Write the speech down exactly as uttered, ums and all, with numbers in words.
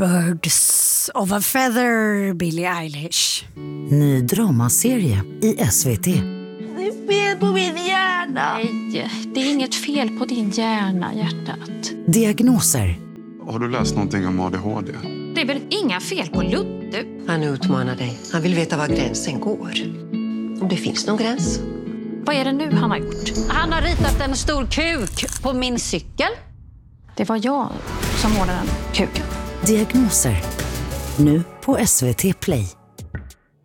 Birds of a Feather, Billie Eilish. Ny dramaserie i S V T. Det är fel på min hjärna. Nej, det är inget fel på din hjärna, hjärtat. Diagnoser. Har du läst någonting om A D H D? Det är väl inga fel på Ludde? Han utmanar dig. Han vill veta var gränsen går. Om det finns någon gräns. Vad är det nu han har gjort? Han har ritat en stor kuk på min cykel. Det var jag som målade den kuken. Diagnoser. Nu på S V T Play.